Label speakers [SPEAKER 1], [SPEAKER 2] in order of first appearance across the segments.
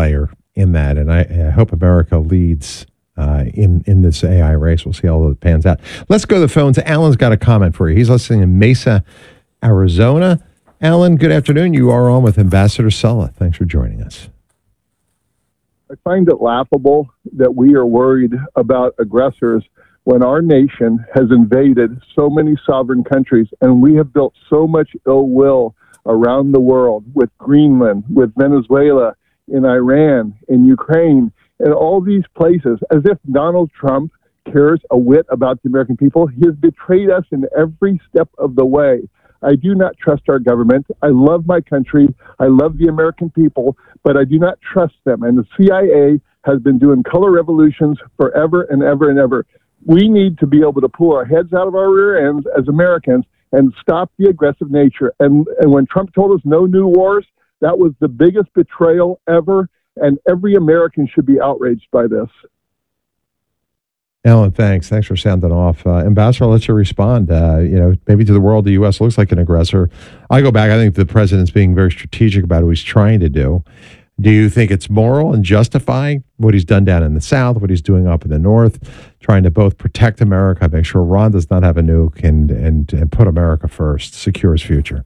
[SPEAKER 1] player in that, and I hope America leads in this AI race. We'll see how it pans out. Let's go to the phones. Alan's got a comment for you. He's listening in Mesa, Arizona. Alan, good afternoon. You are on with Ambassador Sulla. Thanks for joining us.
[SPEAKER 2] I find it laughable that we are worried about aggressors when our nation has invaded so many sovereign countries, and we have built so much ill will around the world with Greenland, with Venezuela, in Iran, in Ukraine, and all these places, as if Donald Trump cares a whit about the American people. He has betrayed us in every step of the way. I do not trust our government. I love my country. I love the American people, but I do not trust them. And the CIA has been doing color revolutions forever and ever and ever. We need to be able to pull our heads out of our rear ends as Americans and stop the aggressive nature. And when Trump told us no new wars, that was the biggest betrayal ever. And every American should be outraged by this.
[SPEAKER 1] Alan, thanks. Thanks for sounding off. Ambassador, I'll let you respond. Maybe to the world, the U.S. looks like an aggressor. I go back, I think the president's being very strategic about what he's trying to do. Do you think it's moral and justifying what he's done down in the South, what he's doing up in the North, trying to both protect America, make sure Iran does not have a nuke, and put America first, secure his future?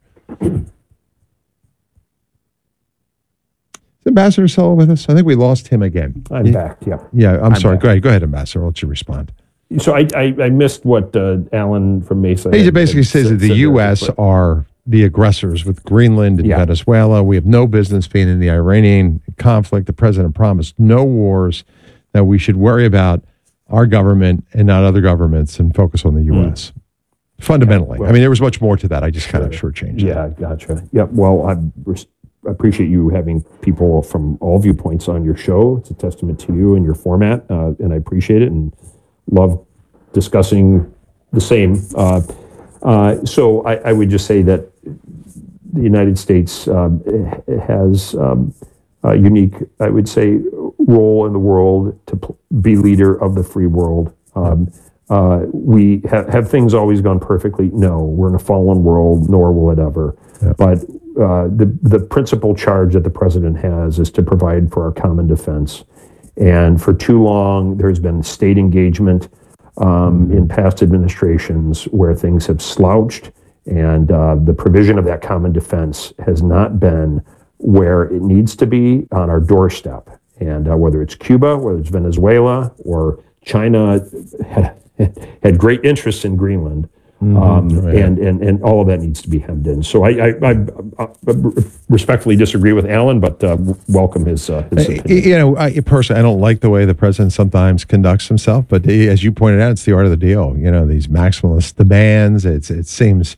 [SPEAKER 1] Ambassador Sulla with us? I think we lost him again.
[SPEAKER 3] I'm back, yeah.
[SPEAKER 1] Yeah, I'm sorry. Back. Go ahead, Ambassador. I'll let you respond.
[SPEAKER 3] So I missed what Alan from Mesa
[SPEAKER 1] He basically says that the U.S. are the aggressors with Greenland and Venezuela. We have no business being in the Iranian conflict. The president promised no wars, that we should worry about our government and not other governments and focus on the U.S. Fundamentally. I mean, there was much more to that. I just kind of shortchanged it.
[SPEAKER 3] Yeah, gotcha. Yeah, well, I appreciate you having people from all viewpoints on your show. It's a testament to you and your format, and I appreciate it and love discussing the same. So I would just say that the United States has a unique, I would say, role in the world to be leader of the free world. We have things always gone perfectly? No, we're in a fallen world, nor will it ever. Yeah. But the principal charge that the president has is to provide for our common defense. And for too long, there's been state engagement in past administrations where things have slouched, and the provision of that common defense has not been where it needs to be on our doorstep. And whether it's Cuba, whether it's Venezuela, or China had great interest in Greenland. And all of that needs to be hemmed in. So I respectfully disagree with Alan, but welcome his opinion.
[SPEAKER 1] Personally, I don't like the way the president sometimes conducts himself, but as you pointed out, it's the art of the deal. These maximalist demands. It seems,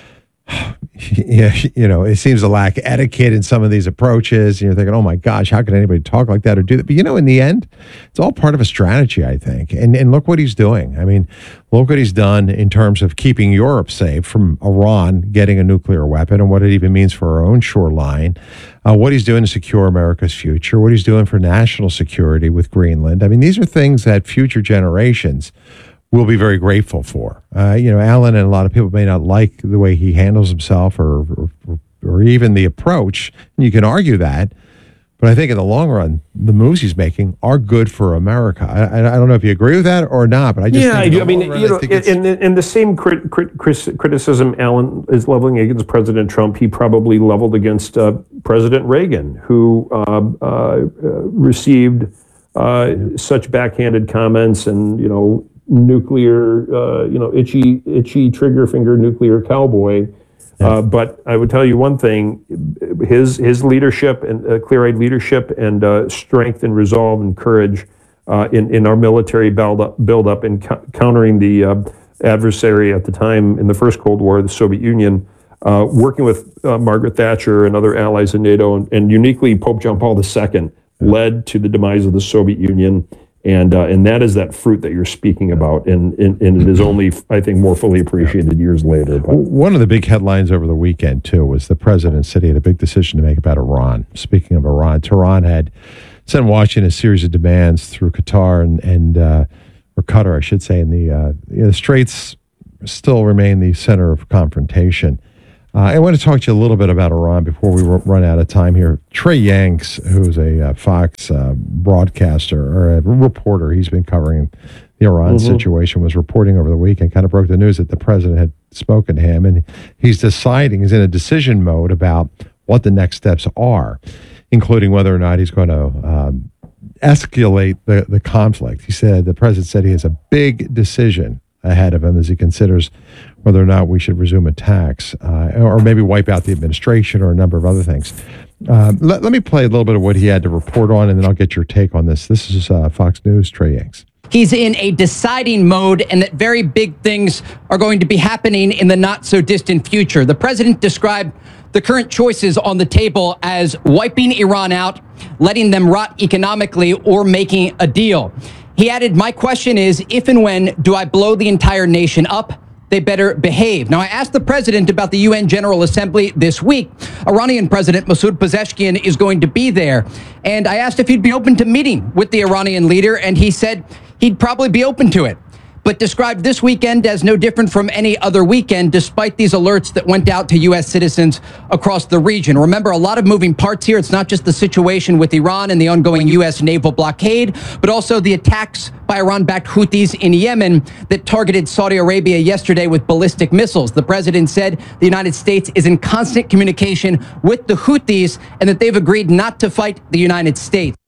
[SPEAKER 1] it seems to lack etiquette in some of these approaches. And you're thinking, oh my gosh, how can anybody talk like that or do that? But in the end, it's all part of a strategy, I think. And look what he's doing. I mean, look what he's done in terms of keeping Europe safe from Iran getting a nuclear weapon, and what it even means for our own shoreline. What he's doing to secure America's future, what he's doing for national security with Greenland. I mean, these are things that future generations will be very grateful for. Alan and a lot of people may not like the way he handles himself or even the approach. And you can argue that. But I think in the long run, the moves he's making are good for America. I don't know if you agree with that or not, but I just think
[SPEAKER 3] I do. I mean, in the same criticism Alan is leveling against President Trump, he probably leveled against President Reagan, who received such backhanded comments and nuclear, itchy trigger finger nuclear cowboy. But I would tell you one thing: his leadership and clear-eyed leadership and strength and resolve and courage in our military build-up and countering the adversary at the time in the first Cold War, the Soviet Union, working with Margaret Thatcher and other allies in NATO, and uniquely Pope John Paul II led to the demise of the Soviet Union. And that is that fruit that you're speaking about, and it is only, I think, more fully appreciated years later. But
[SPEAKER 1] one of the big headlines over the weekend, too, was the president said he had a big decision to make about Iran. Speaking of Iran, Tehran had sent Washington a series of demands through Qatar or Qatar, I should say, and the Straits still remain the center of confrontation. I want to talk to you a little bit about Iran before we run out of time here. Trey Yanks, who's a Fox broadcaster or a reporter, he's been covering the Iran situation, was reporting over the weekend, kind of broke the news that the president had spoken to him, and he's in a decision mode about what the next steps are, including whether or not he's going to escalate the conflict. He said, the president said he has a big decision ahead of him as he considers whether or not we should resume attacks or maybe wipe out the administration or a number of other things. Let me play a little bit of what he had to report on, and then I'll get your take on this. This is Fox News, Trey Yanks.
[SPEAKER 4] He's in a deciding mode and that very big things are going to be happening in the not so distant future. The president described the current choices on the table as wiping Iran out, letting them rot economically, or making a deal. He added, my question is, if and when do I blow the entire nation up? They better behave. Now, I asked the president about the UN General Assembly this week. Iranian President Masoud Pezeshkian is going to be there. And I asked if he'd be open to meeting with the Iranian leader, and he said he'd probably be open to it, but described this weekend as no different from any other weekend, despite these alerts that went out to U.S. citizens across the region. Remember, a lot of moving parts here. It's not just the situation with Iran and the ongoing U.S. naval blockade, but also the attacks by Iran-backed Houthis in Yemen that targeted Saudi Arabia yesterday with ballistic missiles. The president said the United States is in constant communication with the Houthis and that they've agreed not to fight the United States.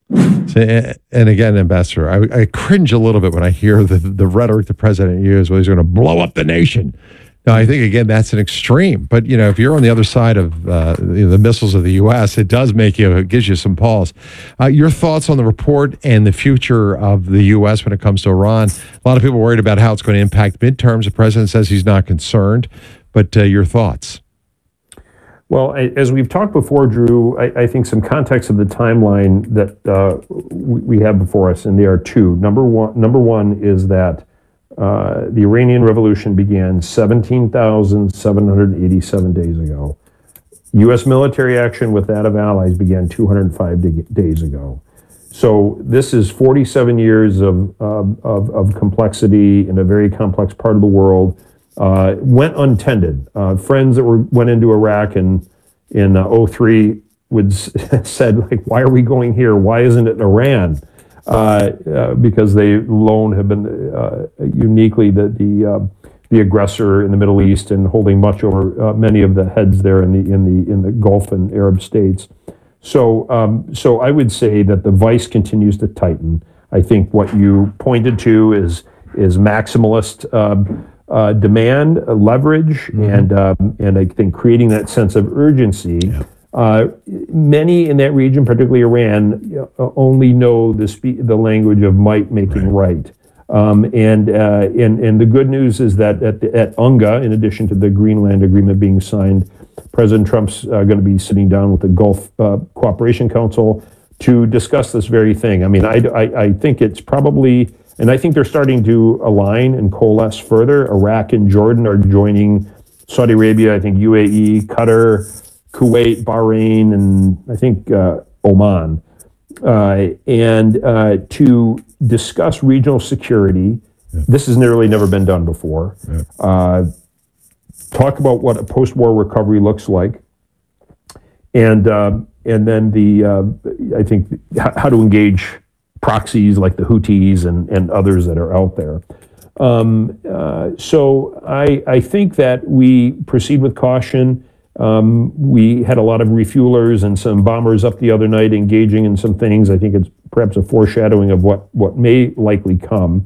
[SPEAKER 1] And again, Ambassador, I cringe a little bit when I hear the rhetoric the president used, well, he's going to blow up the nation. Now, I think, again, that's an extreme. But, if you're on the other side of the missiles of the U.S., it gives you some pause. Your thoughts on the report and the future of the U.S. when it comes to Iran? A lot of people worried about how it's going to impact midterms. The president says he's not concerned. But your thoughts?
[SPEAKER 3] Well, as we've talked before, Drew, I think some context of the timeline that we have before us, and there are two. Number one is that the Iranian Revolution began 17,787 days ago. U.S. military action with that of allies began 205 days ago. So this is 47 years of complexity in a very complex part of the world. Went untended. Friends that went into Iraq in 2003 said, like, why are we going here? Why isn't it Iran? Because they alone have been uniquely the aggressor in the Middle East and holding much over many of the heads there in the Gulf and Arab states. So I would say that the vice continues to tighten. I think what you pointed to is maximalist demand, leverage, and I think creating that sense of urgency. Yeah. Many in that region, particularly Iran, only know the language of might making right. And the good news is that at UNGA, in addition to the Greenland Agreement being signed, President Trump's going to be sitting down with the Gulf Cooperation Council to discuss this very thing. I mean, I think it's probably. And I think they're starting to align and coalesce further. Iraq and Jordan are joining Saudi Arabia, I think UAE, Qatar, Kuwait, Bahrain, and I think Oman. And to discuss regional security. Yeah. This has never been done before. Yeah. Talk about what a post-war recovery looks like. And then I think how to engage proxies like the Houthis and others that are out there. So I think that we proceed with caution. We had a lot of refuelers and some bombers up the other night engaging in some things. I think it's perhaps a foreshadowing of what may likely come.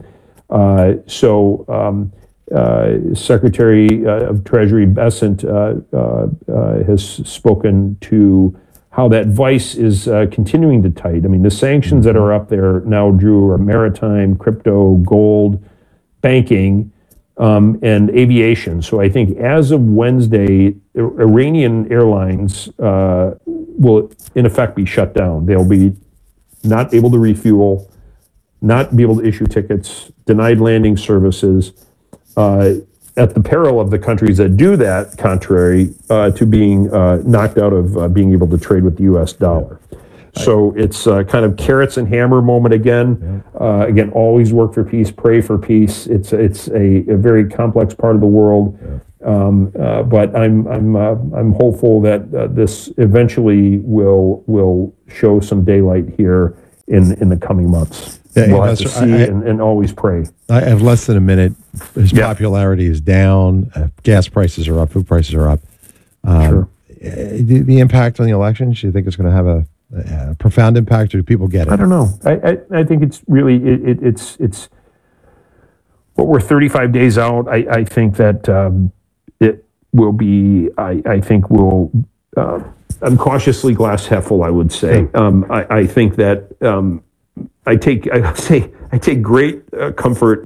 [SPEAKER 3] Secretary of Treasury Bessent has spoken to how that vice is continuing to tighten. I mean, the sanctions that are up there now, Drew, are maritime, crypto, gold, banking, and aviation. So I think as of Wednesday, Iranian airlines will in effect be shut down. They'll be not able to refuel, not be able to issue tickets, denied landing services, at the peril of the countries that do that, contrary to being knocked out of being able to trade with the U.S. dollar. So it's kind of carrots and hammer moment again. Again, always work for peace, pray for peace. It's a very complex part of the world. But I'm hopeful that this eventually will show some daylight here in the coming months.
[SPEAKER 1] Yeah,
[SPEAKER 3] we'll have to see and always pray.
[SPEAKER 1] I have less than a minute. His popularity is down. Gas prices are up. Food prices are up.
[SPEAKER 3] Sure.
[SPEAKER 1] The impact on the elections, do you think it's going to have a profound impact, or do people get it?
[SPEAKER 3] I don't know. I think it's really it's what we're 35 days out. I think that it will be. I think we'll. I'm cautiously glass half full, I would say. I think that I take great comfort.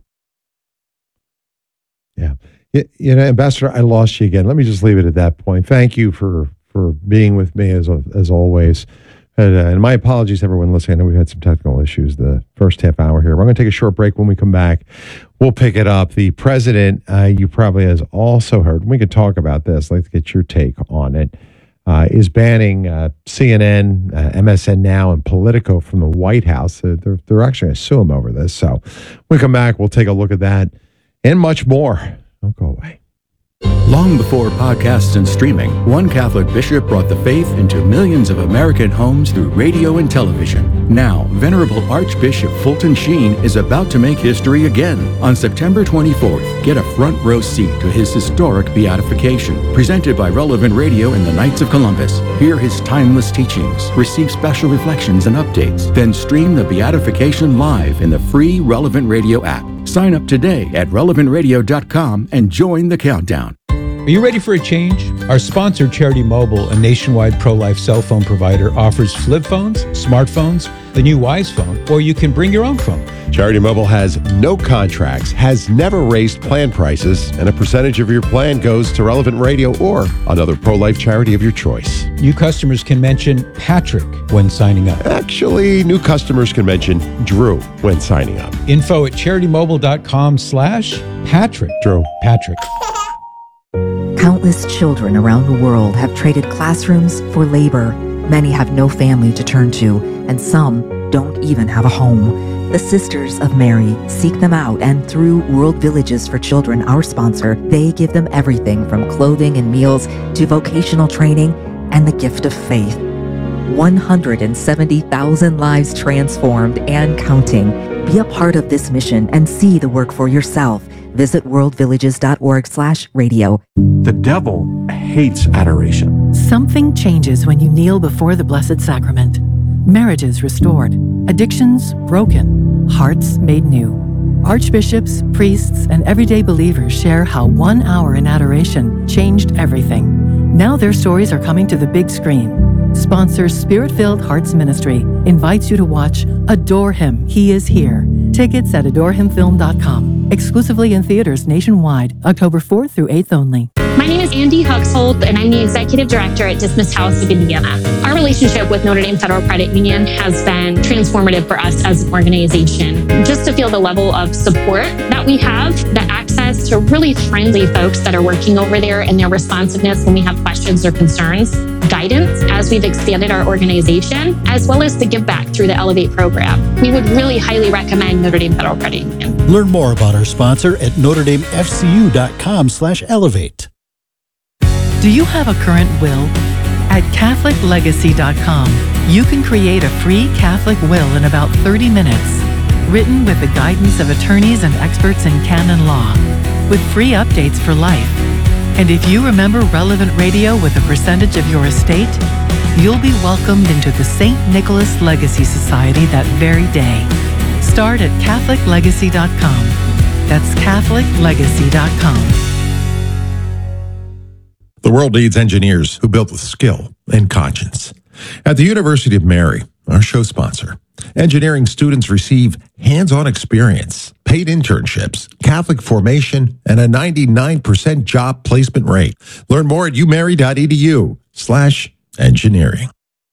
[SPEAKER 3] Yeah.
[SPEAKER 1] Ambassador, I lost you again. Let me just leave it at that point. Thank you for being with me as always. And my apologies to everyone listening. I know we've had some technical issues the first half hour here. We're going to take a short break. When we come back, we'll pick it up. The president, you probably has also heard, we could talk about this. I'd like to get your take on it. Is banning CNN, MSN Now, and Politico from the White House. They're actually going to sue him over this. So when we come back, we'll take a look at that and much more. Don't go away.
[SPEAKER 5] Long before podcasts and streaming, one Catholic bishop brought the faith into millions of American homes through radio and television. Now, Venerable Archbishop Fulton Sheen is about to make history again. On September 24th, get a front row seat to his historic beatification, presented by Relevant Radio and the Knights of Columbus. Hear his timeless teachings, receive special reflections and updates, then stream the beatification live in the free Relevant Radio app. Sign up today at relevantradio.com and join the countdown.
[SPEAKER 6] Are you ready for a change? Our sponsor, Charity Mobile, a nationwide pro-life cell phone provider, offers flip phones, smartphones, the new Wise phone, or you can bring your own phone.
[SPEAKER 7] Charity Mobile has no contracts, has never raised plan prices, and a percentage of your plan goes to Relevant Radio or another pro-life charity of your choice.
[SPEAKER 6] New customers can mention Patrick when signing up.
[SPEAKER 7] Actually, new customers can mention Drew when signing up.
[SPEAKER 6] Info at CharityMobile.com/Patrick.
[SPEAKER 7] Drew.
[SPEAKER 6] Patrick.
[SPEAKER 8] Countless children around the world have traded classrooms for labor. Many have no family to turn to, and some don't even have a home. The Sisters of Mary seek them out, and through World Villages for Children, our sponsor, they give them everything from clothing and meals to vocational training and the gift of faith. 170,000 lives transformed and counting. Be a part of this mission and see the work for yourself. Visit worldvillages.org/radio.
[SPEAKER 9] The devil hates adoration.
[SPEAKER 10] Something changes when you kneel before the Blessed Sacrament. Marriages restored, addictions broken, hearts made new. Archbishops, priests, and everyday believers share how 1 hour in adoration changed everything. Now their stories are coming to the big screen. Sponsor Spirit-Filled Hearts Ministry invites you to watch Adore Him, He Is Here. Tickets at adorehimfilm.com. Exclusively in theaters nationwide, October 4th through 8th only.
[SPEAKER 11] My name is Andy Huxhold, and I'm the Executive Director at Dismissed House of Indiana. Our relationship with Notre Dame Federal Credit Union has been transformative for us as an organization. Just to feel the level of support that we have, the access to really friendly folks that are working over there, and their responsiveness when we have questions or concerns, guidance as we've expanded our organization, as well as the give back through the Elevate program. We would really highly recommend Notre Dame Federal Credit Union.
[SPEAKER 12] Learn more about our sponsor at NotreDameFCU.com/elevate.
[SPEAKER 10] Do you have a current will? At CatholicLegacy.com, you can create a free Catholic will in about 30 minutes, written with the guidance of attorneys and experts in canon law, with free updates for life. And if you remember Relevant Radio with a percentage of your estate, you'll be welcomed into the St. Nicholas Legacy Society that very day. Start at CatholicLegacy.com. That's CatholicLegacy.com.
[SPEAKER 13] The world needs engineers who build with skill and conscience. At the University of Mary, our show sponsor, engineering students receive hands-on experience, paid internships, Catholic formation, and a 99% job placement rate. Learn more at umary.edu/engineering.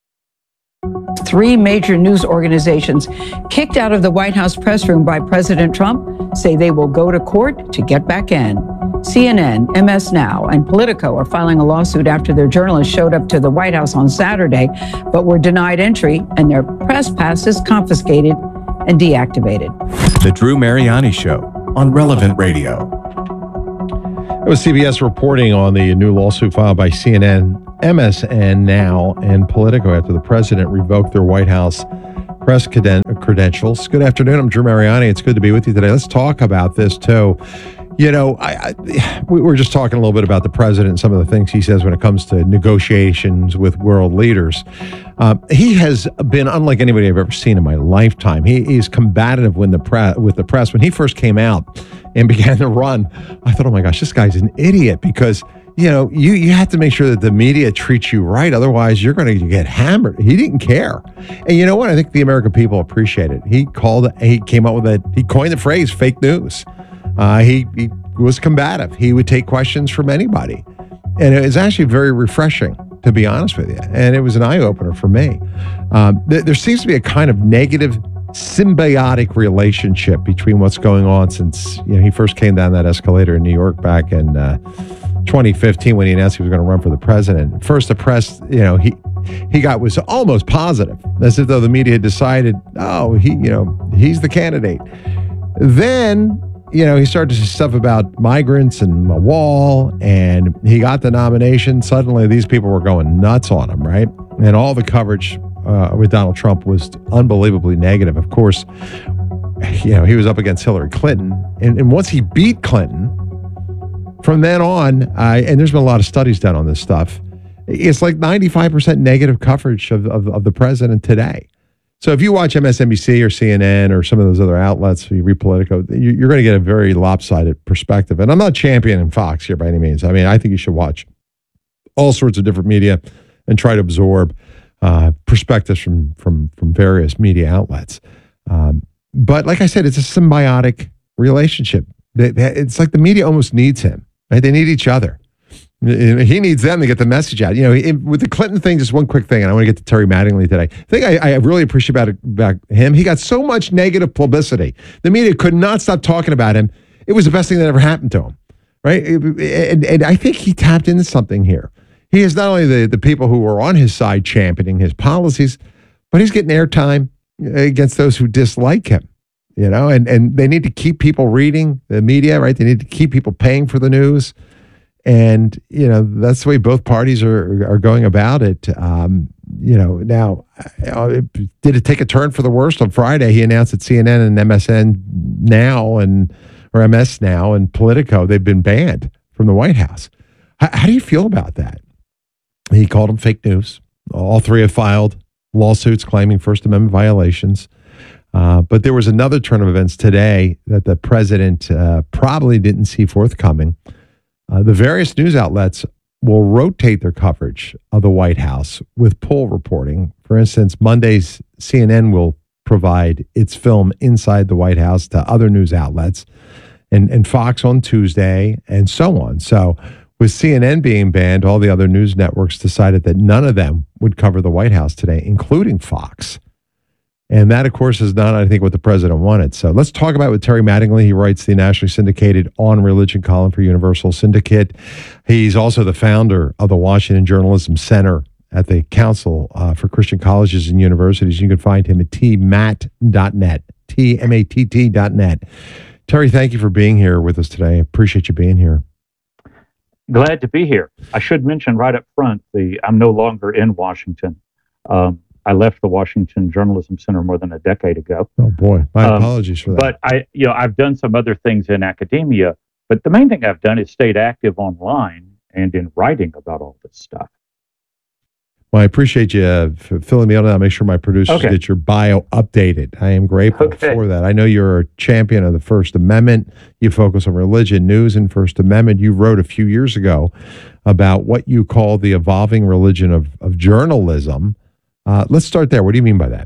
[SPEAKER 14] 3 major news organizations kicked out of the White House press room by President Trump say they will go to court to get back in. CNN, MS Now, and Politico are filing a lawsuit after their journalists showed up to the White House on Saturday, but were denied entry and their press passes confiscated and deactivated.
[SPEAKER 9] The Drew Mariani Show on Relevant Radio.
[SPEAKER 1] It was CBS reporting on the new lawsuit filed by CNN, MSN Now, and Politico after the president revoked their White House press credentials. Good afternoon. I'm Drew Mariani. It's good to be with you today. Let's talk about this, too. You know, we were just talking a little bit about the president and some of the things he says when it comes to negotiations with world leaders. He has been unlike anybody I've ever seen in my lifetime. He's combative with the press. When he first came out and began to run, I thought, oh my gosh, this guy's an idiot, because you know, you have to make sure that the media treats you right. Otherwise, you're going to get hammered. He didn't care. And you know what? I think the American people appreciate it. He came up with he coined the phrase fake news. He was combative. He would take questions from anybody. And it was actually very refreshing, to be honest with you. And it was an eye-opener for me. There seems to be a kind of negative symbiotic relationship between what's going on since he first came down that escalator in New York back in 2015 when he announced he was going to run for the president. First, the press, was almost positive, as if though the media had decided, he's the candidate. Then, he started to say stuff about migrants and a wall, and he got the nomination. Suddenly, these people were going nuts on him, right? And all the coverage with Donald Trump was unbelievably negative. Of course, he was up against Hillary Clinton, and once he beat Clinton, from then on, and there's been a lot of studies done on this stuff, it's like 95% negative coverage of the president today. So if you watch MSNBC or CNN or some of those other outlets, you read Politico, you're going to get a very lopsided perspective. And I'm not championing Fox here by any means. I mean, I think you should watch all sorts of different media and try to absorb perspectives from various media outlets. But like I said, it's a symbiotic relationship. It's like the media almost needs him. Right? They need each other. He needs them to get the message out. With the Clinton thing, just one quick thing, and I want to get to Terry Mattingly today. The thing I really appreciate about him, he got so much negative publicity. The media could not stop talking about him. It was the best thing that ever happened to him, right? And I think he tapped into something here. He is not only the people who are on his side championing his policies, but he's getting airtime against those who dislike him. And they need to keep people reading the media, right? They need to keep people paying for the news. And, that's the way both parties are going about it. Now, did it take a turn for the worst? On Friday, he announced that CNN and MSN Now or MS Now and Politico, they've been banned from the White House. How do you feel about that? He called them fake news. All three have filed lawsuits claiming First Amendment violations. But there was another turn of events today that the president probably didn't see forthcoming. The various news outlets will rotate their coverage of the White House with poll reporting. For instance, Monday's CNN will provide its film Inside the White House to other news outlets, and Fox on Tuesday, and so on. So with CNN being banned, all the other news networks decided that none of them would cover the White House today, including Fox. And that, of course, is not, I think, what the president wanted. So let's talk about it with Terry Mattingly. He writes the nationally syndicated On Religion column for Universal Syndicate. He's also the founder of the Washington Journalism Center at the Council for Christian Colleges and Universities. You can find him at tmatt.net, tmatt.net. Terry, thank you for being here with us today. I appreciate you being here.
[SPEAKER 15] Glad to be here. I should mention right up front, I'm no longer in Washington. I left the Washington Journalism Center more than a decade ago.
[SPEAKER 1] Oh boy, my apologies for that.
[SPEAKER 15] But I've done some other things in academia, but the main thing I've done is stayed active online and in writing about all this stuff.
[SPEAKER 1] Well, I appreciate you filling me in on that. Make sure my producers get your bio updated. I am grateful for that. I know you're a champion of the First Amendment. You focus on religion, news, and First Amendment. You wrote a few years ago about what you call the evolving religion of journalism. Let's start there. What do you mean by that?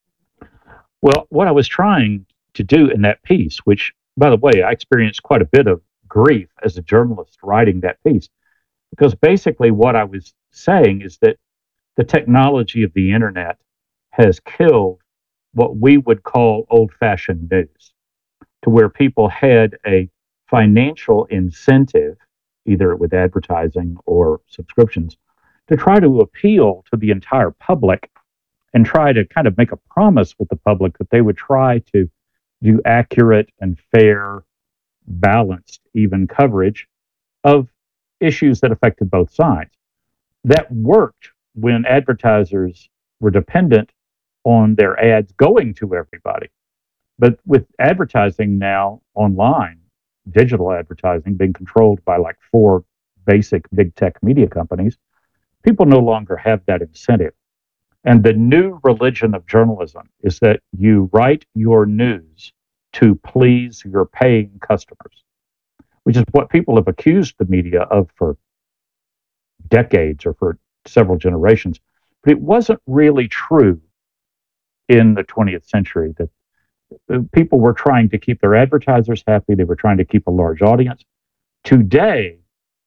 [SPEAKER 15] Well, what I was trying to do in that piece, which, by the way, I experienced quite a bit of grief as a journalist writing that piece, because basically what I was saying is that the technology of the internet has killed what we would call old-fashioned news, to where people had a financial incentive, either with advertising or subscriptions, to try to appeal to the entire public and try to kind of make a promise with the public that they would try to do accurate and fair, balanced, even coverage of issues that affected both sides. That worked when advertisers were dependent on their ads going to everybody. But with advertising now online, digital advertising being controlled by like 4 basic big tech media companies, people no longer have that incentive. And the new religion of journalism is that you write your news to please your paying customers, which is what people have accused the media of for decades or for several generations. But it wasn't really true in the 20th century that people were trying to keep their advertisers happy. They were trying to keep a large audience. Today,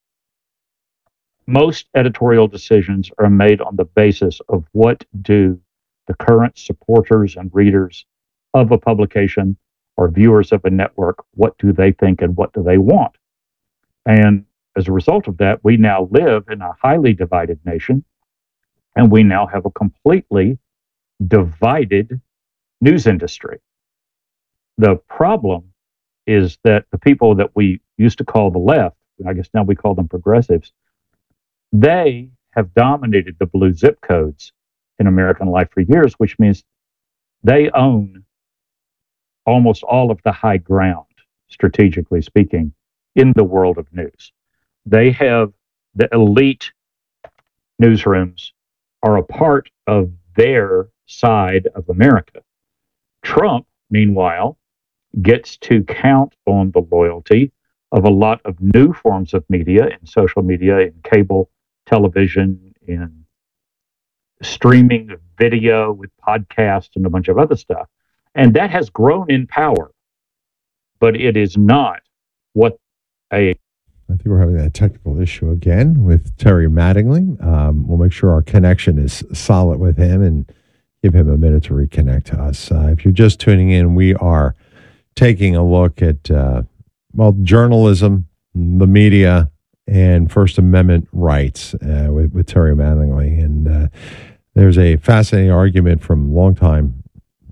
[SPEAKER 15] most editorial decisions are made on the basis of what do the current supporters and readers of a publication or viewers of a network, what do they think and what do they want? And as a result of that, we now live in a highly divided nation, and we now have a completely divided news industry. The problem is that the people that we used to call the left, and I guess now we call them progressives, they have dominated the blue zip codes in American life for years, which means they own almost all of the high ground, strategically speaking, in the world of news. They have the elite newsrooms are a part of their side of America. Trump, meanwhile, gets to count on the loyalty of a lot of new forms of media in social media, in cable television, in streaming video with podcasts and a bunch of other stuff. And that has grown in power, but it is not what
[SPEAKER 1] I think we're having that technical issue again with Terry Mattingly. We'll make sure our connection is solid with him and give him a minute to reconnect to us. If you're just tuning in, we are taking a look at, journalism, the media, and First Amendment rights with Terry Mattingly. And there's a fascinating argument from longtime,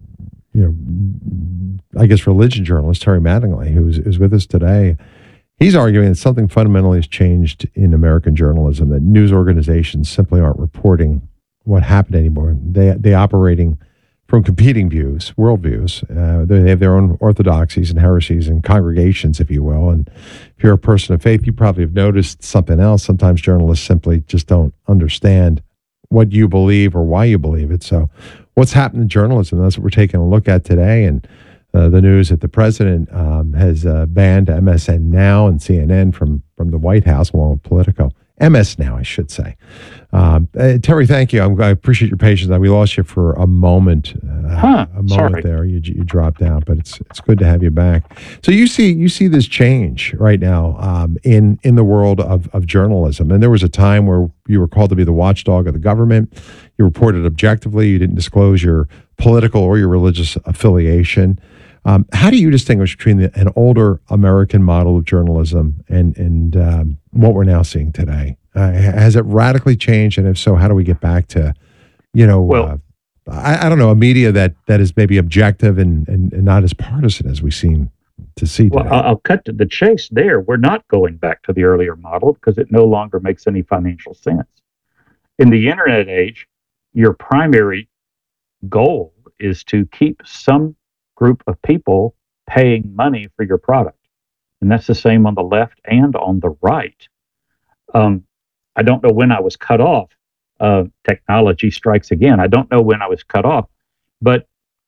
[SPEAKER 1] I guess, religion journalist Terry Mattingly, who's with us today. He's arguing that something fundamentally has changed in American journalism, that news organizations simply aren't reporting what happened anymore. They operating from competing views, worldviews. They have their own orthodoxies and heresies and congregations, if you will. And if you're a person of faith, you probably have noticed something else. Sometimes journalists simply just don't understand what you believe or why you believe it. So what's happened in journalism? That's what we're taking a look at today. And the news that the president has banned MSN Now and CNN from the White House, along with Politico. MS Now, I should say. Terry, thank you. I appreciate your patience. We lost you for a moment.
[SPEAKER 15] Sorry.
[SPEAKER 1] There. You dropped out, but it's good to have you back. So you see this change right now in the world of journalism. And there was a time where you were called to be the watchdog of the government. You reported objectively. You didn't disclose your political or your religious affiliation. How do you distinguish between an older American model of journalism and what we're now seeing today? Has it radically changed? And if so, how do we get back to, I don't know, a media that is maybe objective and not as partisan as we seem to see today?
[SPEAKER 15] Well, I'll cut to the chase there. We're not going back to the earlier model because it no longer makes any financial sense. In the internet age, your primary goal is to keep some group of people paying money for your product. And that's the same on the left and on the right. I don't know when I was cut off. Technology strikes again. I don't know when I was cut off, but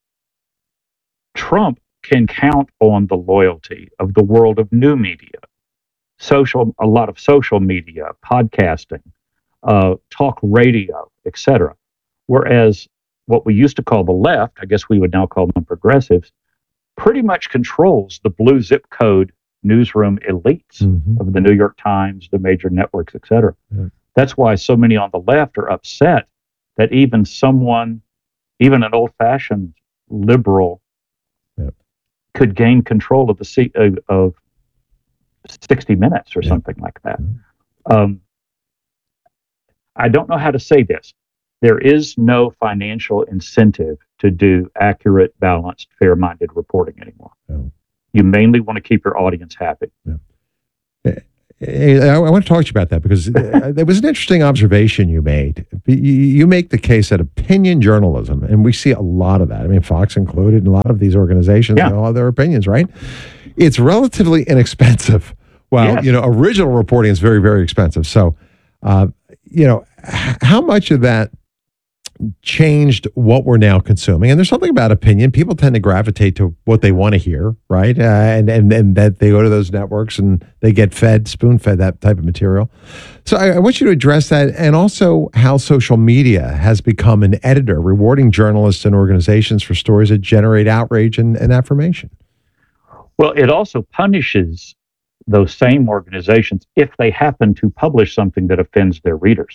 [SPEAKER 15] Trump can count on the loyalty of the world of new media, a lot of social media, podcasting, talk radio, etc. Whereas what we used to call the left, I guess we would now call them progressives, pretty much controls the blue zip code newsroom elites of the New York Times, the major networks, et cetera.
[SPEAKER 1] Yeah.
[SPEAKER 15] That's why so many on the left are upset that even an old-fashioned liberal could gain control of the seat of 60 Minutes or something like that. I don't know how to say this. There is no financial incentive to do accurate, balanced, fair-minded reporting anymore.
[SPEAKER 1] No.
[SPEAKER 15] You mainly want to keep your audience happy.
[SPEAKER 1] Yeah. I want to talk to you about that because there was an interesting observation you made. You make the case that opinion journalism, and we see a lot of that. I mean, Fox included, and a lot of these organizations, they all have their opinions, right? It's relatively inexpensive. Well, original reporting is very, very expensive. So, how much of that changed what we're now consuming? And there's something about opinion. People tend to gravitate to what they want to hear, right? And that they go to those networks and they get spoon-fed that type of material. So I want you to address that, and also how social media has become an editor, rewarding journalists and organizations for stories that generate outrage and affirmation.
[SPEAKER 15] Well, it also punishes those same organizations if they happen to publish something that offends their readers.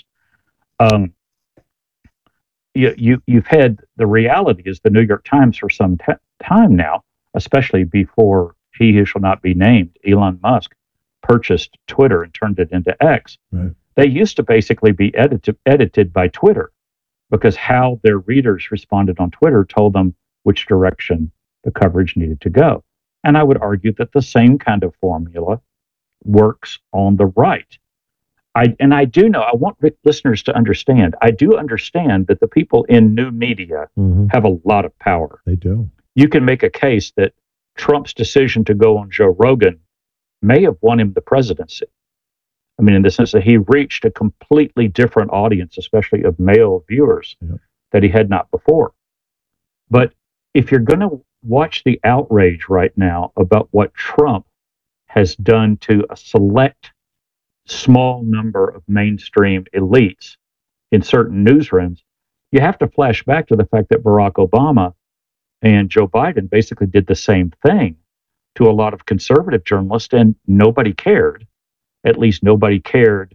[SPEAKER 15] You've had, the reality is, the New York Times for some time now, especially before he who shall not be named, Elon Musk, purchased Twitter and turned it into X. Right. They used to basically be edited by Twitter, because how their readers responded on Twitter told them which direction the coverage needed to go. And I would argue that the same kind of formula works on the right. I want listeners to understand, I do understand that the people in new media have a lot of power.
[SPEAKER 1] They do.
[SPEAKER 15] You can make a case that Trump's decision to go on Joe Rogan may have won him the presidency. I mean, in the sense that he reached a completely different audience, especially of male viewers, that he had not before. But if you're going to watch the outrage right now about what Trump has done to a select small number of mainstream elites in certain newsrooms, you have to flash back to the fact that Barack Obama and Joe Biden basically did the same thing to a lot of conservative journalists, and nobody cared. At least nobody cared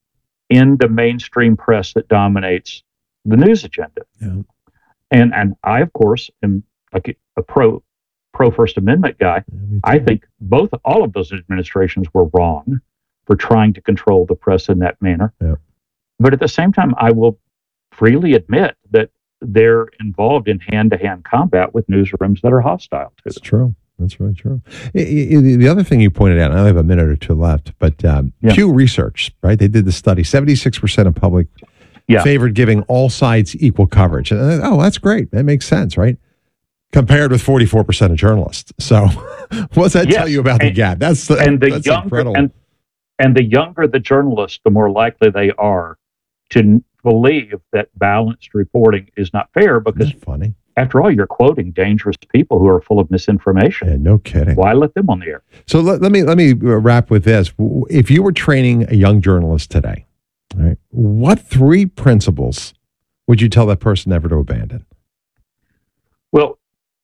[SPEAKER 15] in the mainstream press that dominates the news agenda. Yep. And I, of course, am like a pro First Amendment guy. I think all of those administrations were wrong for trying to control the press in that manner. Yep. But at the same time, I will freely admit that they're involved in hand-to-hand combat with newsrooms that are hostile to them.
[SPEAKER 1] That's true. That's really true. The other thing you pointed out, and I only have a minute or two left, but Pew Research, right? They did the study. 76% of public favored giving all sides equal coverage. And, that's great. That makes sense, right? Compared with 44% of journalists. So what's that tell you about the gap? That's incredible.
[SPEAKER 15] And the younger the journalist, the more likely they are to believe that balanced reporting is not fair, because
[SPEAKER 1] funny.
[SPEAKER 15] After all, you're quoting dangerous people who are full of misinformation.
[SPEAKER 1] Yeah, no kidding.
[SPEAKER 15] Why let them on the air?
[SPEAKER 1] So let me wrap with this. If you were training a young journalist today, right, what 3 principles would you tell that person never to abandon?
[SPEAKER 15] Well,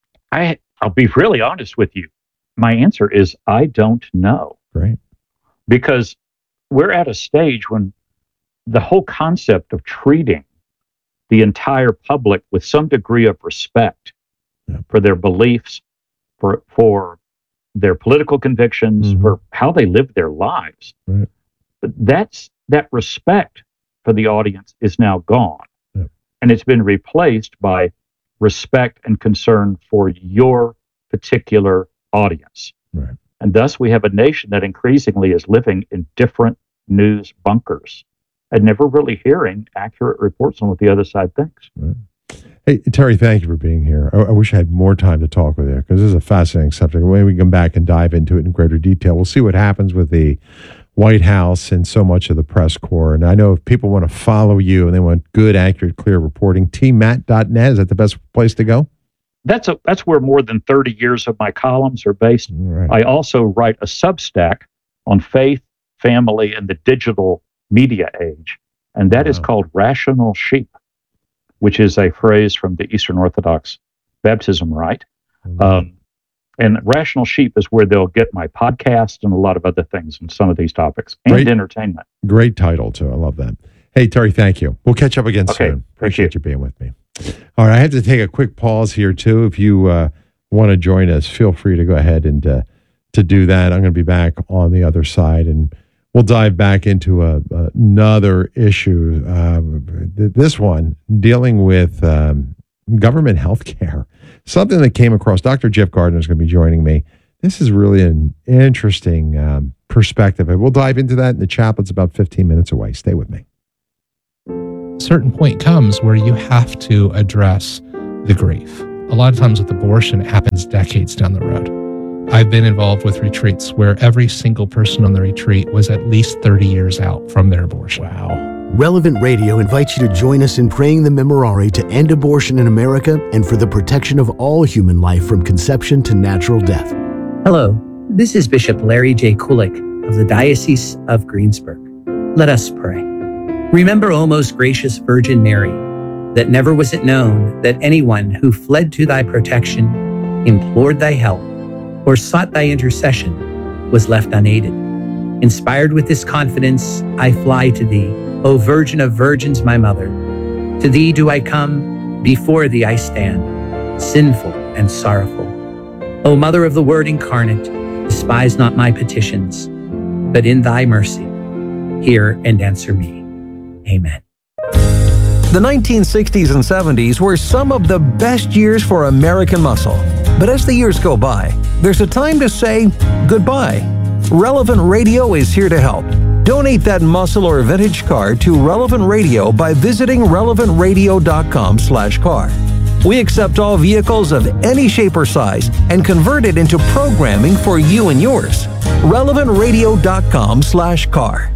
[SPEAKER 15] I'll be really honest with you. My answer is I don't know.
[SPEAKER 1] Great.
[SPEAKER 15] Because we're at a stage when the whole concept of treating the entire public with some degree of respect for their beliefs, for their political convictions, for how they live their lives, that respect for the audience is now gone. And it's been replaced by respect and concern for your particular audience.
[SPEAKER 1] Right.
[SPEAKER 15] And thus we have a nation that increasingly is living in different news bunkers and never really hearing accurate reports on what the other side thinks.
[SPEAKER 1] Right. Hey, Terry, thank you for being here. I wish I had more time to talk with you, because this is a fascinating subject. When we come back and dive into it in greater detail, we'll see what happens with the White House and so much of the press corps. And I know if people want to follow you and they want good, accurate, clear reporting, tmatt.net, is that the best place to go?
[SPEAKER 15] That's where more than 30 years of my columns are based.
[SPEAKER 1] Right.
[SPEAKER 15] I also write a Substack on faith, family, and the digital media age. And that is called Rational Sheep, which is a phrase from the Eastern Orthodox baptism rite. And Rational Sheep is where they'll get my podcast and a lot of other things on some of these topics, and entertainment.
[SPEAKER 1] Great title, too. I love that. Hey, Terry, thank you. We'll catch up again soon. Appreciate you being with me. All right, I have to take a quick pause here, too. If you want to join us, feel free to go ahead and to do that. I'm going to be back on the other side, and we'll dive back into another issue. This one dealing with government health care. Something that came across. Dr. Jeff Gardner is going to be joining me This is really an interesting perspective. And we'll dive into that in the chaplet's about 15 minutes away. Stay with me.
[SPEAKER 16] A certain point comes where you have to address the grief. A lot of times with abortion, it happens decades down the road. I've been involved with retreats where every single person on the retreat was at least 30 years out from their abortion.
[SPEAKER 1] Wow.
[SPEAKER 17] Relevant Radio invites you to join us in praying the Memorare to end abortion in America and for the protection of all human life from conception to natural death.
[SPEAKER 18] Hello, this is Bishop Larry J. Kulik of the Diocese of Greensburg. Let us pray. Remember, O most gracious Virgin Mary, that never was it known that anyone who fled to thy protection, implored thy help, or sought thy intercession was left unaided. Inspired with this confidence, I fly to thee, O Virgin of Virgins, my Mother. To thee do I come, before thee I stand, sinful and sorrowful. O Mother of the Word incarnate, despise not my petitions, but in thy mercy, hear and answer me. Amen.
[SPEAKER 19] The 1960s and 70s were some of the best years for American muscle. But as the years go by, there's a time to say goodbye. Relevant Radio is here to help. Donate that muscle or vintage car to Relevant Radio by visiting relevantradio.com/car. We accept all vehicles of any shape or size and convert it into programming for you and yours. relevantradio.com/car.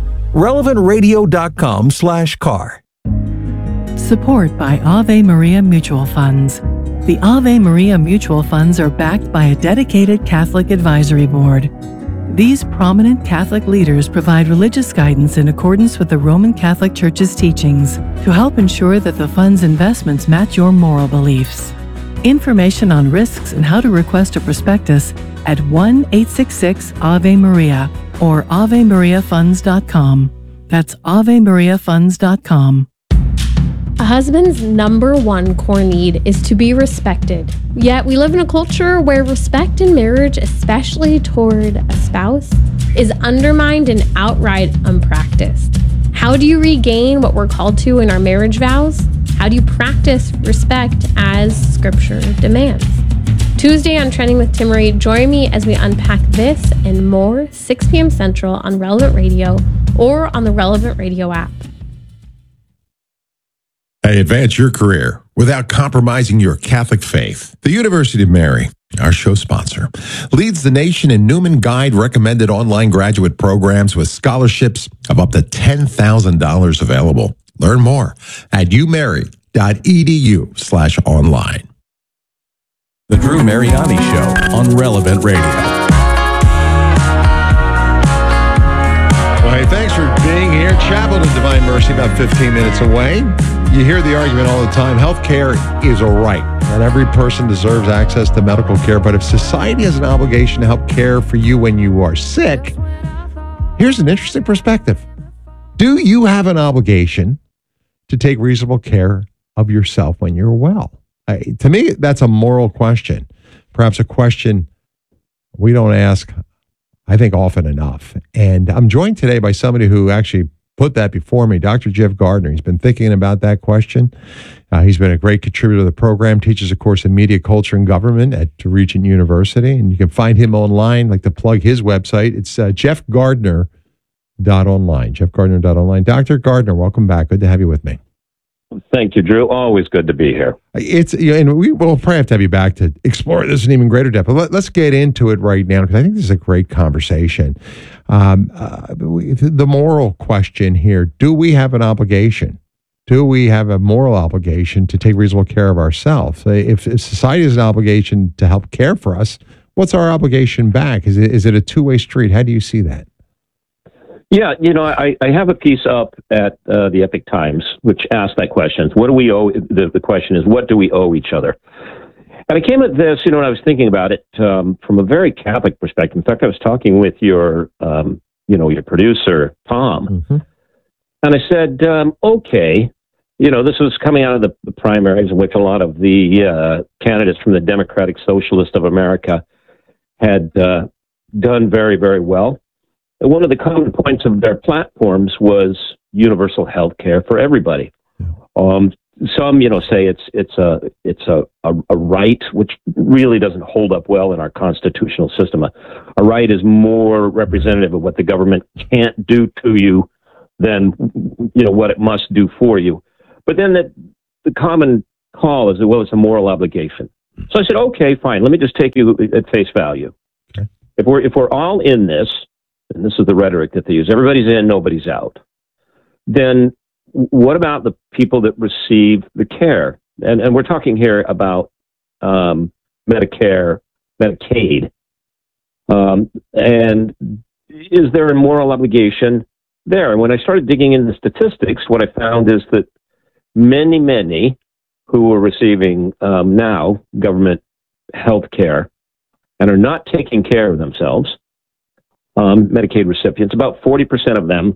[SPEAKER 19] relevantradio.com/car.
[SPEAKER 10] Support by Ave Maria Mutual Funds. The Ave Maria Mutual Funds are backed by a dedicated Catholic advisory board. These prominent Catholic leaders provide religious guidance in accordance with the Roman Catholic Church's teachings to help ensure that the fund's investments match your moral beliefs. Information on risks and how to request a prospectus at 1-866-AVE-MARIA or AveMariaFunds.com. That's AveMariaFunds.com.
[SPEAKER 20] A husband's number one core need is to be respected. Yet we live in a culture where respect in marriage, especially toward a spouse, is undermined and outright unpracticed. How do you regain what we're called to in our marriage vows? How do you practice respect as Scripture demands? Tuesday on Trending with Timmerie, join me as we unpack this and more, 6 p.m. Central on Relevant Radio or on the Relevant Radio app.
[SPEAKER 13] Hey, advance your career without compromising your Catholic faith. The University of Mary, our show sponsor, leads the nation in Newman Guide recommended online graduate programs with scholarships of up to $10,000 available. Learn more at umary.edu/online.
[SPEAKER 5] The Drew Mariani Show on Relevant Radio.
[SPEAKER 1] Well, hey, thanks for being here. Chapel of Divine Mercy, about 15 minutes away. You hear the argument all the time. Healthcare is a right. Not every person deserves access to medical care, but if society has an obligation to help care for you when you are sick, here's an interesting perspective. Do you have an obligation to take reasonable care of yourself when you're well? To me, that's a moral question. Perhaps a question we don't ask, I think, often enough. And I'm joined today by somebody who actually put that before me, Dr. Jeff Gardner. He's been thinking about that question. He's been a great contributor to the program, teaches a course in media, culture, and government at Regent University. And you can find him online. I'd like to plug his website. It's jeffgardner.online, jeffgardner.online. Dr. Gardner, welcome back. Good to have you with me.
[SPEAKER 21] Thank you, Drew. Always good to be here.
[SPEAKER 1] It's and we will probably have to have you back to explore this in even greater depth. But let's get into it right now because I think this is a great conversation. The moral question here: do we have an obligation? Do we have a moral obligation to take reasonable care of ourselves? If society has an obligation to help care for us, what's our obligation back? Is it a two-way street? How do you see that?
[SPEAKER 21] Yeah, I have a piece up at the Epoch Times which asks that question. What do we owe? The question is, what do we owe each other? And I came at this, when I was thinking about it from a very Catholic perspective. In fact, I was talking with your producer, Tom, and I said, okay, this was coming out of the primaries in which a lot of the candidates from the Democratic Socialist of America had done very, very well. One of the common points of their platforms was universal health care for everybody. some, say it's a right, which really doesn't hold up well in our constitutional system. A right is more representative of what the government can't do to you than what it must do for you. But then the common call is that, well, it's a moral obligation. So I said, okay, fine. Let me just take you at face value. Okay. If we're all in this, and this is the rhetoric that they use, everybody's in, nobody's out, then what about the people that receive the care? And we're talking here about Medicare, Medicaid. And is there a moral obligation there? And when I started digging into the statistics, what I found is that many who are receiving now government health care and are not taking care of themselves, Medicaid recipients, about 40% of them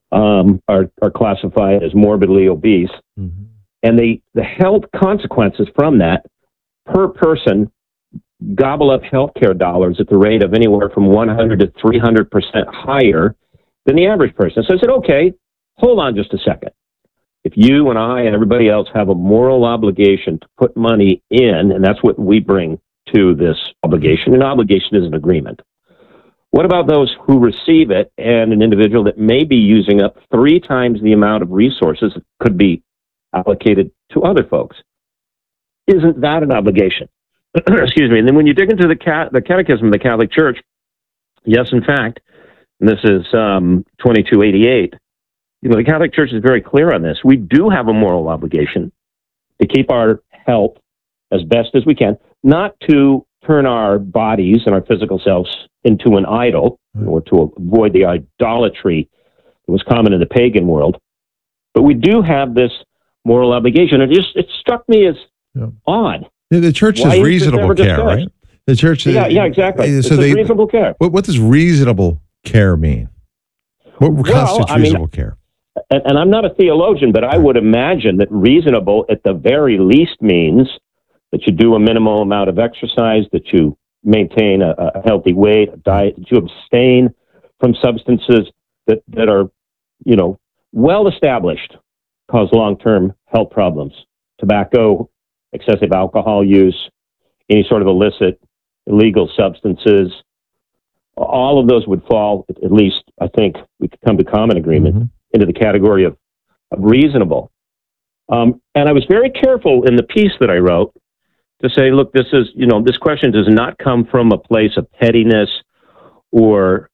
[SPEAKER 21] are classified as morbidly obese. Mm-hmm. And the health consequences from that per person gobble up healthcare dollars at the rate of anywhere from 100 to 300% higher than the average person. So I said, okay, hold on just a second. If you and I and everybody else have a moral obligation to put money in, and that's what we bring to this obligation, an obligation is an agreement. What about those who receive it and an individual that may be using up 3 times the amount of resources that could be allocated to other folks? Isn't that an obligation? Excuse me. And then when you dig into the Catechism of the Catholic Church, yes, in fact, and this is 2288, the Catholic Church is very clear on this. We do have a moral obligation to keep our health as best as we can, not to turn our bodies and our physical selves into an idol, or to avoid the idolatry that was common in the pagan world. But we do have this moral obligation. It struck me as odd.
[SPEAKER 1] The church is reasonable care, right? The church is...
[SPEAKER 21] Yeah, exactly. So reasonable care.
[SPEAKER 1] What does reasonable care mean? What constitutes reasonable care?
[SPEAKER 21] And I'm not a theologian, but I would imagine that reasonable at the very least means that you do a minimal amount of exercise, that you maintain a healthy weight, a diet, that you abstain from substances that are, well established, cause long-term health problems. Tobacco, excessive alcohol use, any sort of illicit, illegal substances, all of those would fall, at least I think we could come to common agreement, into the category of reasonable. And I was very careful in the piece that I wrote to say, look, this is, this question does not come from a place of pettiness or,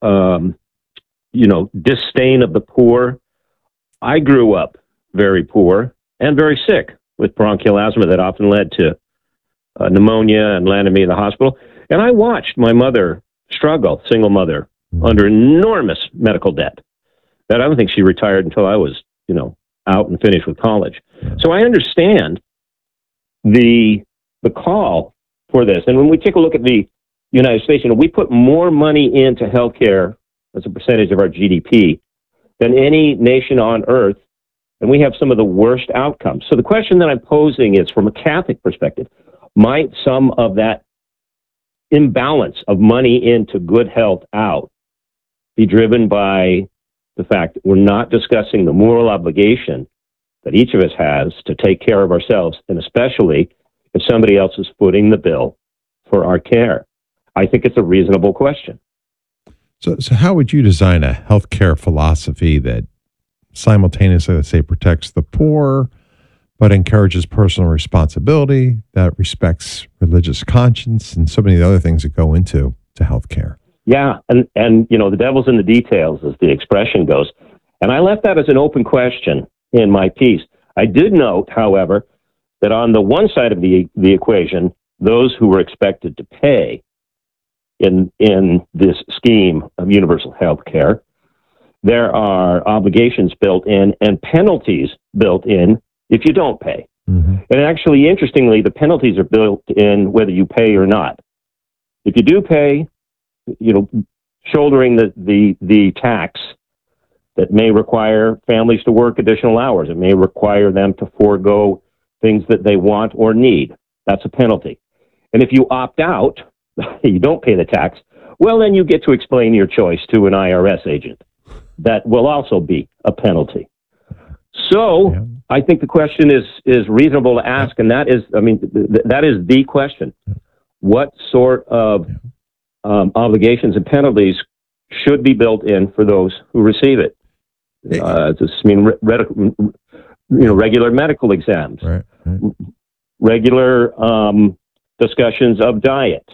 [SPEAKER 21] disdain of the poor. I grew up very poor and very sick with bronchial asthma that often led to pneumonia and landed me in the hospital. And I watched my mother struggle, single mother, under enormous medical debt. That I don't think she retired until I was, out and finished with college. So I understand the call for this. And when we take a look at the United States, we put more money into healthcare as a percentage of our GDP than any nation on earth, and we have some of the worst outcomes. So the question that I'm posing is, from a Catholic perspective, might some of that imbalance of money into good health out be driven by the fact that we're not discussing the moral obligation that each of us has to take care of ourselves, and especially if somebody else is footing the bill for our care? I think it's a reasonable question.
[SPEAKER 1] So how would you design a healthcare philosophy that simultaneously, let's say, protects the poor, but encourages personal responsibility, that respects religious conscience, and so many other things that go into healthcare?
[SPEAKER 21] Yeah, and the devil's in the details, as the expression goes. And I left that as an open question in my piece. I did note, however, that on the one side of the equation, those who were expected to pay in this scheme of universal health care, there are obligations built in and penalties built in if you don't pay. Mm-hmm. And actually, interestingly, the penalties are built in whether you pay or not. If you do pay, shouldering the tax that may require families to work additional hours. It may require them to forego things that they want or need. That's a penalty. And if you opt out, you don't pay the tax, well, then you get to explain your choice to an IRS agent. That will also be a penalty. So I think the question is reasonable to ask, and that is, I mean, that is the question. What sort of obligations and penalties should be built in for those who receive it? Regular medical exams, regular discussions of diet.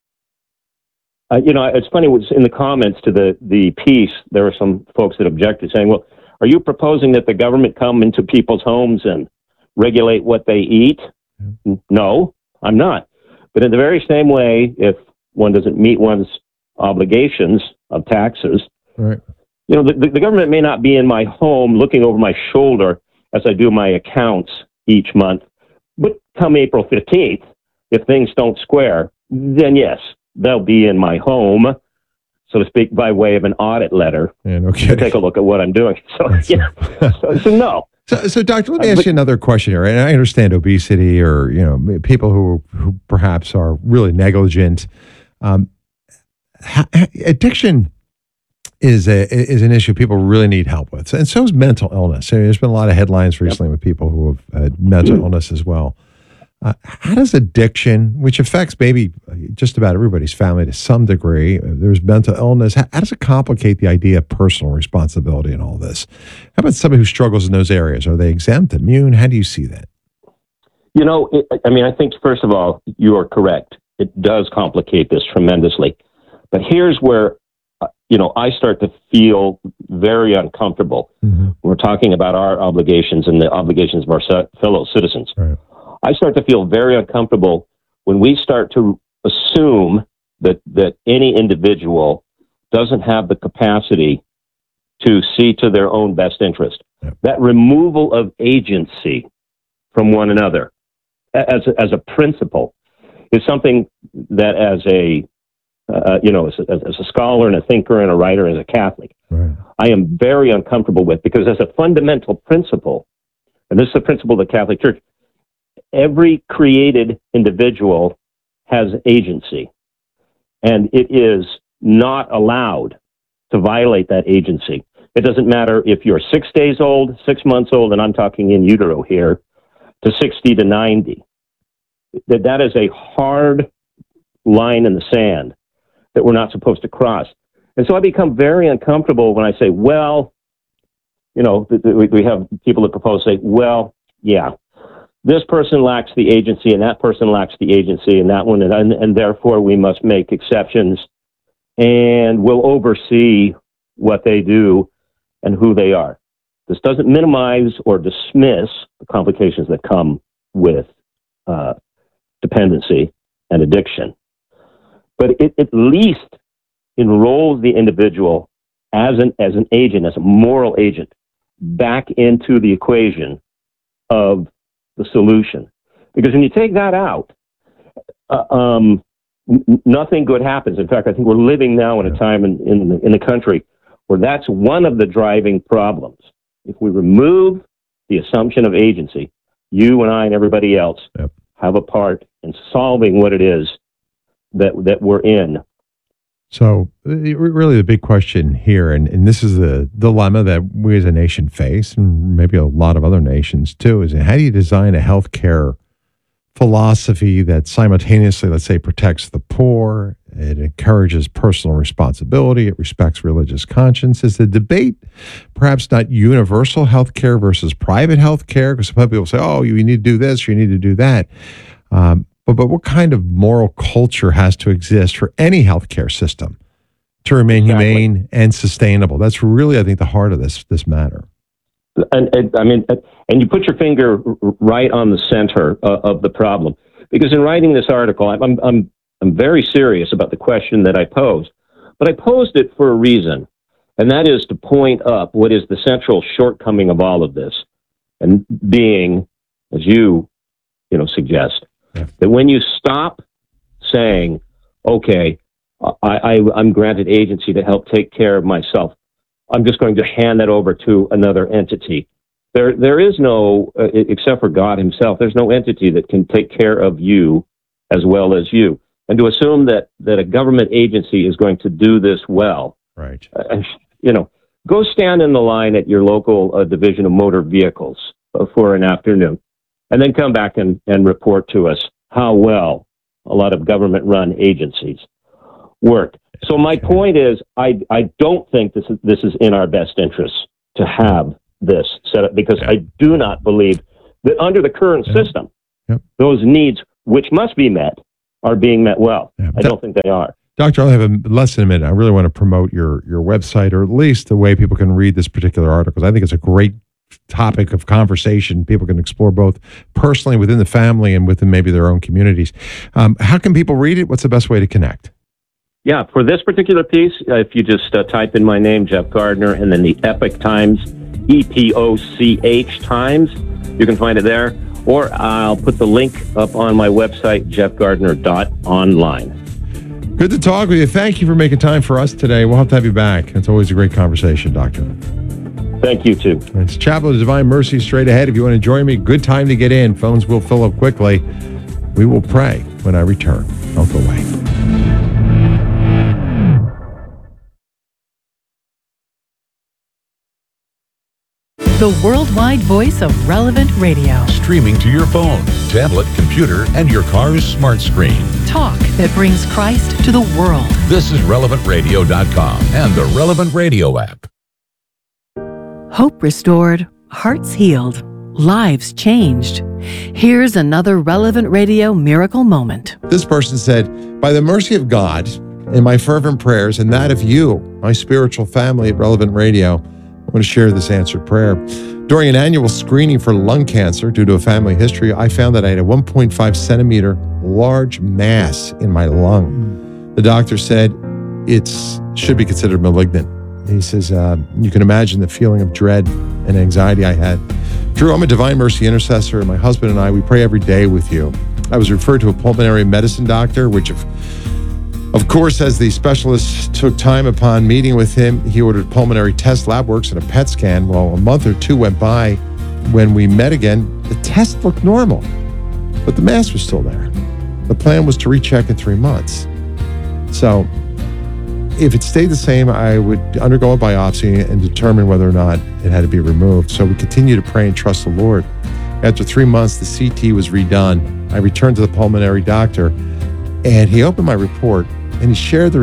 [SPEAKER 21] It's funny, in the comments to the piece, there were some folks that objected, saying, well, are you proposing that the government come into people's homes and regulate what they eat? No, I'm not. But in the very same way, if one doesn't meet one's obligations of taxes, the government may not be in my home looking over my shoulder as I do my accounts each month. But come April 15th, if things don't square, then yes, they'll be in my home, so to speak, by way of an audit letter to take a look at what I'm doing. So, so no.
[SPEAKER 1] So, Doctor, let me ask you another question here. And I understand obesity, or people who perhaps are really negligent. Addiction is an issue people really need help with, and so is mental illness. I mean, there's been a lot of headlines recently with people who have had mental illness as well. How does addiction, which affects maybe just about everybody's family to some degree, there's mental illness, how does it complicate the idea of personal responsibility in all this? How about somebody who struggles in those areas? Are they exempt, immune? How do you see that?
[SPEAKER 21] I think, first of all, you are correct. It does complicate this tremendously. But here's where, I start to feel very uncomfortable when we're talking about our obligations and the obligations of our fellow citizens.
[SPEAKER 1] Right.
[SPEAKER 21] I start to feel very uncomfortable when we start to assume that any individual doesn't have the capacity to see to their own best interest.
[SPEAKER 1] Yep.
[SPEAKER 21] That removal of agency from one another as a principle is something that as a scholar and a thinker and a writer, as a Catholic, I am very uncomfortable with, because as a fundamental principle, and this is a principle of the Catholic Church, every created individual has agency, and it is not allowed to violate that agency. It doesn't matter if you're 6 days old, 6 months old, and I'm talking in utero here, to 60 to 90. That is a hard line in the sand that we're not supposed to cross. And so I become very uncomfortable when I say, well, we have people that propose, say, well, yeah, this person lacks the agency and that person lacks the agency and that one, and therefore we must make exceptions, and we'll oversee what they do and who they are. This doesn't minimize or dismiss the complications that come with dependency and addiction, but it at least enrolls the individual as an agent, as a moral agent, back into the equation of the solution. Because when you take that out, nothing good happens. In fact, I think we're living now in a time in the country where that's one of the driving problems. If we remove the assumption of agency, you and I and everybody else have a part in solving what it is that we're in.
[SPEAKER 1] So really the big question here, and this is the dilemma that we as a nation face, and maybe a lot of other nations too, is how do you design a healthcare philosophy that simultaneously, let's say, protects the poor, it encourages personal responsibility, it respects religious conscience? Is the debate perhaps not universal healthcare versus private healthcare? Because some people say, oh, you need to do this, or you need to do that. But what kind of moral culture has to exist for any healthcare system to remain humane and sustainable? That's really, I think, the heart of this matter.
[SPEAKER 21] And you put your finger right on the center of the problem, because in writing this article, I'm very serious about the question that I posed, but I posed it for a reason, and that is to point up what is the central shortcoming of all of this, and being, as you suggest, that when you stop saying, okay, I'm granted agency to help take care of myself, I'm just going to hand that over to another entity. There is no, except for God himself, there's no entity that can take care of you as well as you. And to assume that a government agency is going to do this well,
[SPEAKER 1] right?
[SPEAKER 21] Go stand in the line at your local division of motor vehicles for an afternoon, and then come back and report to us how well a lot of government-run agencies work. So my point is, I don't think this is in our best interest to have this set up, because I do not believe that under the current system, those needs, which must be met, are being met well. I don't think they are.
[SPEAKER 1] Doctor, I'll have less than a minute. I really want to promote your website, or at least the way people can read this particular article. I think it's a great topic of conversation. People can explore both personally within the family and within maybe their own communities. How can people read it? What's the best way to connect?
[SPEAKER 21] Yeah, for this particular piece, if you just type in my name, Jeff Gardner, and then the Epoch Times, EPOCH Times, you can find it there. Or I'll put the link up on my website, jeffgardner.online.
[SPEAKER 1] Good to talk with you. Thank you for making time for us today. We'll have to have you back. It's always a great conversation, Doctor.
[SPEAKER 21] Thank you, too.
[SPEAKER 1] It's Chapel of Divine Mercy straight ahead. If you want to join me, good time to get in. Phones will fill up quickly. We will pray when I return. Don't go away.
[SPEAKER 10] The worldwide voice of Relevant Radio.
[SPEAKER 2] Streaming to your phone, tablet, computer, and your car's smart screen.
[SPEAKER 10] Talk that brings Christ to the world.
[SPEAKER 2] This is RelevantRadio.com and the Relevant Radio app.
[SPEAKER 10] Hope restored, hearts healed, lives changed. Here's another Relevant Radio miracle moment.
[SPEAKER 1] This person said, by the mercy of God and my fervent prayers and that of you, my spiritual family at Relevant Radio, I want to share this answered prayer. During an annual screening for lung cancer due to a family history, I found that I had a 1.5 centimeter large mass in my lung. The doctor said it should be considered malignant. He says, you can imagine the feeling of dread and anxiety I had. Drew, I'm a Divine Mercy intercessor, and my husband and I, we pray every day with you. I was referred to a pulmonary medicine doctor, which of course, as the specialist took time upon meeting with him, he ordered pulmonary test, lab works, and a PET scan. Well, a month or two went by. When we met again, the test looked normal, but the mass was still there. The plan was to recheck in 3 months. So if it stayed the same, I would undergo a biopsy and determine whether or not it had to be removed. So we continue to pray and trust the Lord. After 3 months, the CT was redone. I returned to the pulmonary doctor, and he opened my report, and he shared the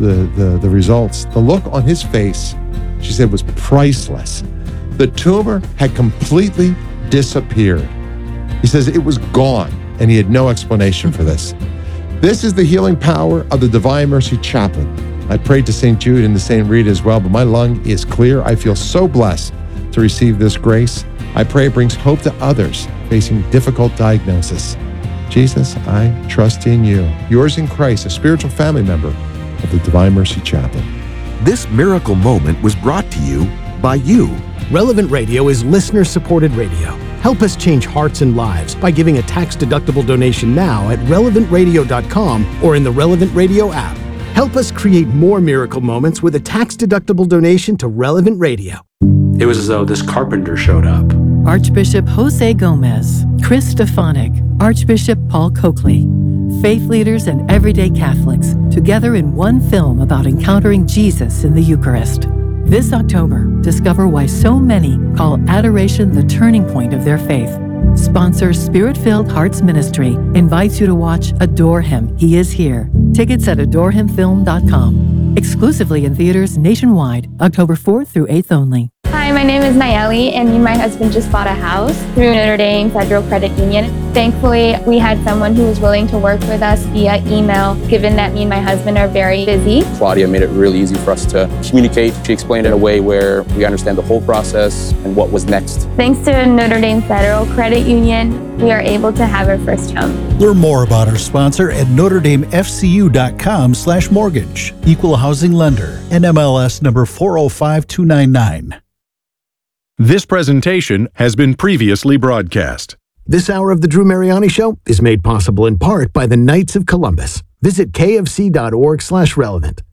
[SPEAKER 1] results. The look on his face, she said, was priceless. The tumor had completely disappeared. He says it was gone, and he had no explanation for this. This is the healing power of the Divine Mercy Chaplain. I prayed to St. Jude and to St. Rita as well, but my lung is clear. I feel so blessed to receive this grace. I pray it brings hope to others facing difficult diagnosis. Jesus, I trust in you. Yours in Christ, a spiritual family member of the Divine Mercy Chaplain.
[SPEAKER 22] This miracle moment was brought to you by you.
[SPEAKER 17] Relevant Radio is listener-supported radio. Help us change hearts and lives by giving a tax-deductible donation now at relevantradio.com or in the Relevant Radio app. Help us create more miracle moments with a tax-deductible donation to Relevant Radio.
[SPEAKER 23] It was as though this carpenter showed up.
[SPEAKER 10] Archbishop Jose Gomez, Chris Stefanik, Archbishop Paul Coakley, faith leaders and everyday Catholics together in one film about encountering Jesus in the Eucharist. This October, discover why so many call adoration the turning point of their faith. Sponsor Spirit-Filled Hearts Ministry invites you to watch Adore Him, He Is Here. Tickets at adorehimfilm.com. Exclusively in theaters nationwide, October 4th through 8th only.
[SPEAKER 24] Hi, my name is Nayeli, and me and my husband just bought a house through Notre Dame Federal Credit Union. Thankfully, we had someone who was willing to work with us via email, given that me and my husband are very busy.
[SPEAKER 25] Claudia made it really easy for us to communicate. She explained it in a way where we understand the whole process and what was next.
[SPEAKER 24] Thanks to Notre Dame Federal Credit Union, we are able to have our first home.
[SPEAKER 12] Learn more about our sponsor at NotreDameFCU.com/mortgage. Equal housing lender. NMLS number 405299.
[SPEAKER 26] This presentation has been previously broadcast.
[SPEAKER 17] This hour of the Drew Mariani Show is made possible in part by the Knights of Columbus. Visit kfc.org/relevant.